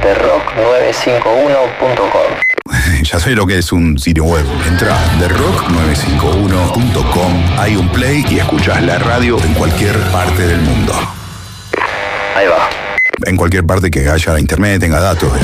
therock951.com. Ya sé lo que es un sitio web. Entra a therock951.com, hay un play y escuchás la radio en cualquier parte del mundo. Ahí va. En cualquier parte que haya internet, tenga datos.